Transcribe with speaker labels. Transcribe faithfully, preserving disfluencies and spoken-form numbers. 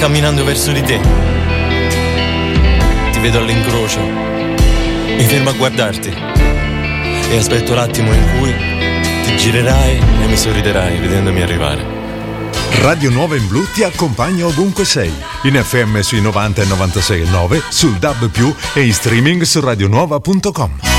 Speaker 1: camminando verso di te. Ti vedo all'incrocio, mi fermo a guardarti e aspetto l'attimo in cui ti girerai e mi sorriderai vedendomi arrivare.
Speaker 2: Radio Nuova in Blu ti accompagna ovunque sei, in F M sui novanta e novantasei e nove, sul D A B più, e in streaming su radionuova punto com.